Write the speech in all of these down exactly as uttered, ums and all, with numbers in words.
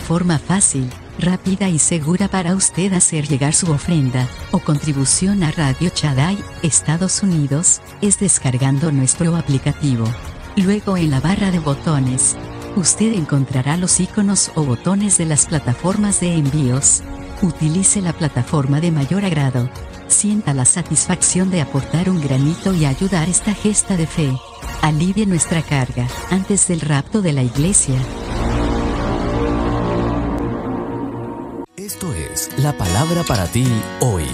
forma fácil, rápida y segura para usted hacer llegar su ofrenda o contribución a Radio Shaddai, Estados Unidos, es descargando nuestro aplicativo. Luego en la barra de botones, usted encontrará los iconos o botones de las plataformas de envíos. Utilice la plataforma de mayor agrado. Sienta la satisfacción de aportar un granito y ayudar esta gesta de fe. Alivie nuestra carga antes del rapto de la iglesia. Esto es la palabra para ti hoy.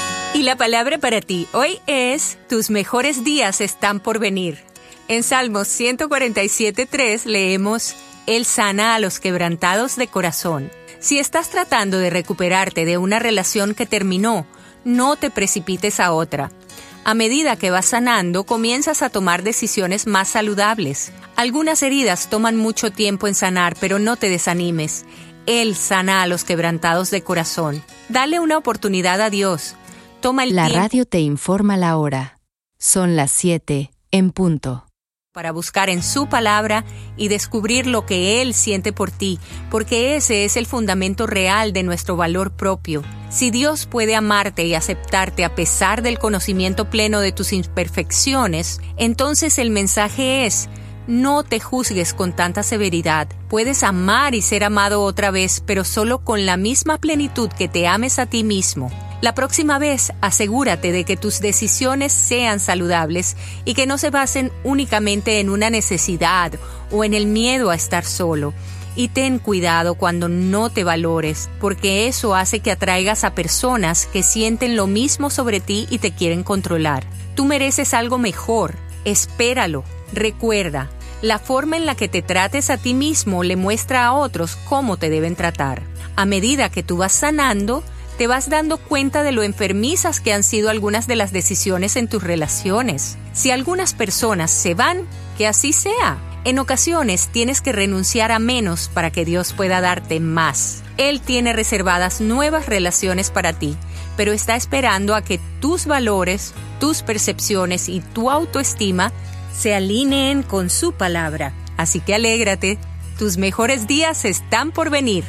Y la palabra para ti hoy es: tus mejores días están por venir. En Salmos ciento cuarenta y siete, tres leemos: Él sana a los quebrantados de corazón. Si estás tratando de recuperarte de una relación que terminó, no te precipites a otra. A medida que vas sanando, comienzas a tomar decisiones más saludables. Algunas heridas toman mucho tiempo en sanar, pero no te desanimes. Él sana a los quebrantados de corazón. Dale una oportunidad a Dios. Toma el La tiempo radio te informa la hora. Son las siete, en punto. para buscar en su palabra y descubrir lo que Él siente por ti, porque ese es el fundamento real de nuestro valor propio. Si Dios puede amarte y aceptarte a pesar del conocimiento pleno de tus imperfecciones, entonces el mensaje es: no te juzgues con tanta severidad. Puedes amar y ser amado otra vez, pero solo con la misma plenitud que te ames a ti mismo. La próxima vez, asegúrate de que tus decisiones sean saludables y que no se basen únicamente en una necesidad o en el miedo a estar solo. Y ten cuidado cuando no te valores, porque eso hace que atraigas a personas que sienten lo mismo sobre ti y te quieren controlar. Tú mereces algo mejor. Espéralo. Recuerda, la forma en la que te trates a ti mismo le muestra a otros cómo te deben tratar. A medida que tú vas sanando, te vas dando cuenta de lo enfermizas que han sido algunas de las decisiones en tus relaciones. Si algunas personas se van, que así sea. En ocasiones tienes que renunciar a menos para que Dios pueda darte más. Él tiene reservadas nuevas relaciones para ti, pero está esperando a que tus valores, tus percepciones y tu autoestima se alineen con su palabra. Así que alégrate, tus mejores días están por venir.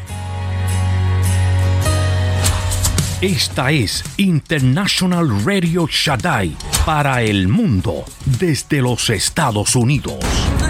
Esta es International Radio Shaddai para el mundo desde los Estados Unidos.